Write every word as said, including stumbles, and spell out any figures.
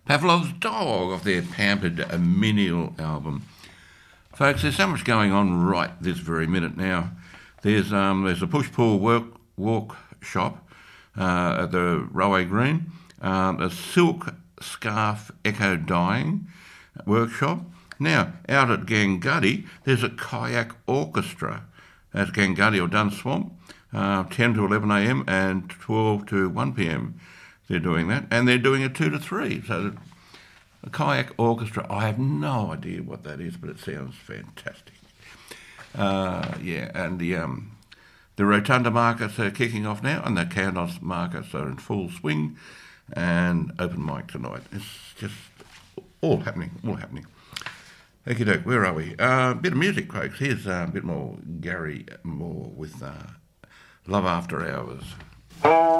Pavlov's Dog off their Pampered Menial album. Folks, there's so much going on right this very minute now. There's um, there's a push-pull work walk shop uh, at the Railway Green, um, a silk scarf echo dyeing workshop. Now, out at Ganguddy, there's a kayak orchestra at Ganguddy or Dun Swamp, uh, ten to eleven a m and twelve to one p m. They're doing that, and they're doing it two to three. So the kayak orchestra, I have no idea what that is, but it sounds fantastic. Uh, yeah, and the um, the Rotunda markets are kicking off now, and the Candos markets are in full swing, and open mic tonight. It's just all happening, all happening. Okie doke, where are we? A uh, bit of music, folks. Here's uh, a bit more Gary Moore with uh, Love After Hours.